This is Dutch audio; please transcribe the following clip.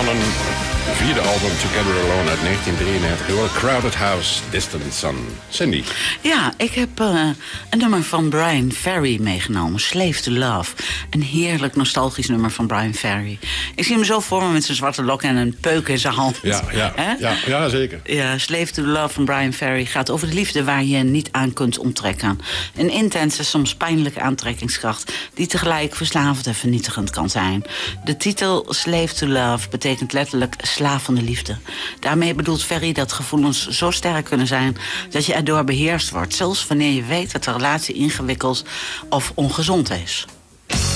van een vierde album, Together Alone, uit 1993. Je hoort Crowded House, Distant Sun. Cindy. Ja, ik heb een nummer van Bryan Ferry meegenomen. Slave to Love. Een heerlijk nostalgisch nummer van Bryan Ferry. Ik zie hem zo voor me met zijn zwarte lokken en een peuk in zijn hand. Ja, zeker. Ja, Slave to Love van Bryan Ferry gaat over de liefde waar je niet aan kunt onttrekken. Een intense, soms pijnlijke aantrekkingskracht die tegelijk verslavend en vernietigend kan zijn. De titel Slave to Love betekent letterlijk slaaf van de liefde. Daarmee bedoelt Ferry dat gevoelens zo sterk kunnen zijn dat je erdoor beheerst wordt, zelfs wanneer je weet dat de relatie ingewikkeld of ongezond is.